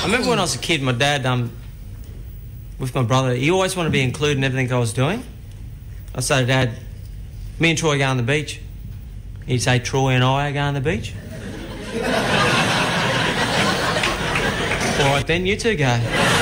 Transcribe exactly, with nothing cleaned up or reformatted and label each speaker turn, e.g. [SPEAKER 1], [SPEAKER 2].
[SPEAKER 1] I remember when I was a kid, my dad, um, with my brother, he always wanted to be included in everything I was doing. I'd say to Dad, me and Troy are going to the beach. He'd say, Troy and I are going to the beach. All right then, you two go.